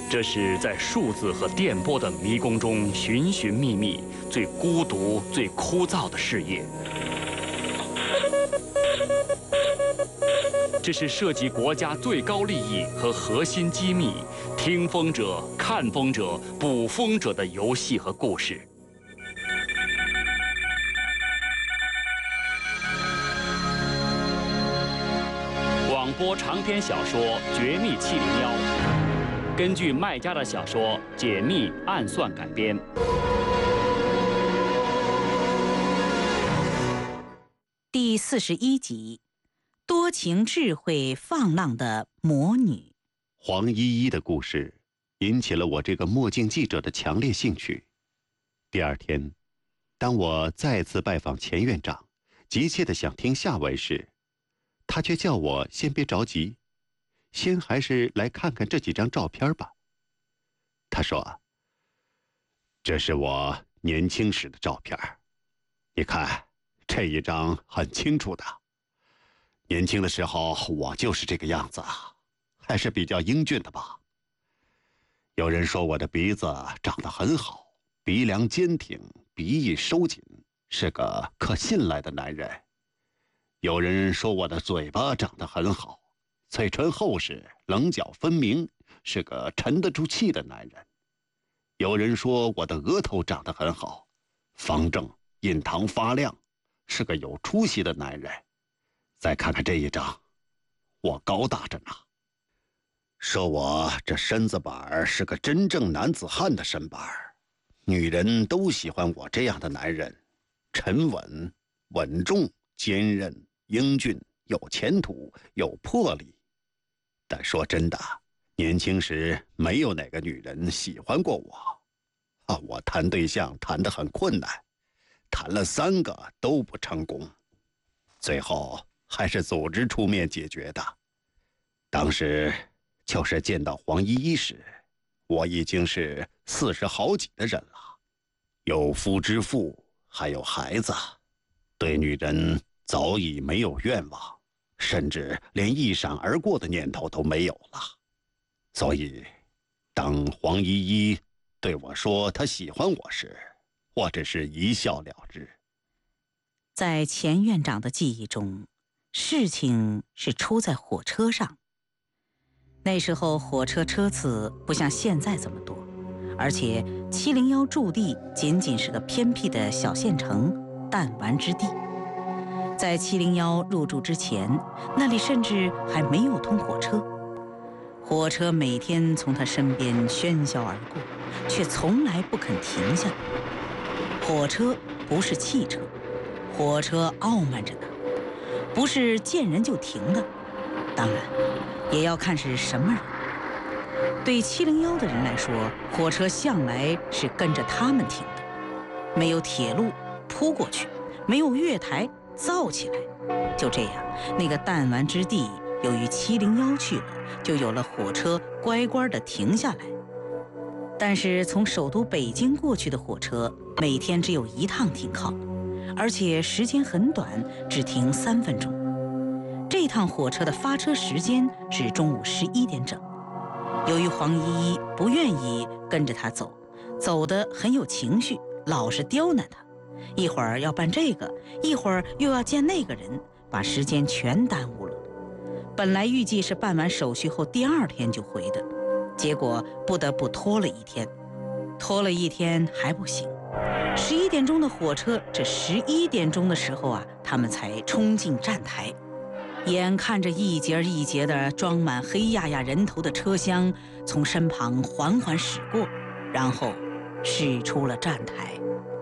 这是在数字和电波的迷宫中寻寻觅觅、最孤独、最枯燥的事业。这是涉及国家最高利益和核心机密、听风者、看风者、捕风者的游戏和故事。广播长篇小说《绝密701》，根据麦家的小说《解密暗算》改编。 第41集，多情智慧放浪的魔女。 黄依依的故事引起了我这个墨镜记者的强烈兴趣。第二天，当我再次拜访钱院长，急切地想听下文时，他却叫我先别着急，先还是来看看这几张照片吧。他说：“这是我年轻时的照片，你看这一张很清楚的。年轻的时候我就是这个样子，还是比较英俊的吧。有人说我的鼻子长得很好，鼻梁坚挺，鼻翼收紧，是个可信赖的男人。有人说我的嘴巴长得很好，嘴唇厚实，棱角分明，是个沉得住气的男人。有人说我的额头长得很好，方正，印堂发亮，是个有出息的男人。再看看这一张，我高大着呢。说我这身子板是个真正男子汉的身板，女人都喜欢我这样的男人，沉稳、稳重、坚韧、英俊，有前途，有魄力。但说真的，年轻时没有哪个女人喜欢过我。我谈对象谈得很困难，谈了3个都不成功，最后还是组织出面解决的。当时就是见到黄依依时，我已经是40好几的人了，有夫之妇，还有孩子，对女人早已没有愿望，甚至连一闪而过的念头都没有了。所以当黄依依对我说她喜欢我时，我只是一笑了之。 在钱院长的记忆中，事情是出在火车上。那时候火车车次不像现在这么多，而且701驻地仅仅是个偏僻的小县城弹丸之地。在701入驻之前，那里甚至还没有通火车。火车每天从他身边喧嚣而过，却从来不肯停下来。火车不是汽车，火车傲慢着呢，不是见人就停的。当然也要看是什么人。对701的人来说，火车向来是跟着他们停的。没有铁路铺过去，没有月台造起来，就这样，那个弹丸之地由于701去了，就有了火车乖乖地停下来。但是从首都北京过去的火车每天只有1趟停靠，而且时间很短，只停3分钟。这趟火车的发车时间是中午11点整。由于黄依依不愿意跟着他走，走得很有情绪，老是刁难他，一会儿要办这个，一会儿又要见那个人，把时间全耽误了。本来预计是办完手续后第2天就回的，结果不得不拖了1天。拖了1天还不行，11点钟的火车，这11点钟的时候啊，他们才冲进站台。眼看着一节一节的装满黑压压人头的车厢从身旁缓缓驶过，然后驶出了站台。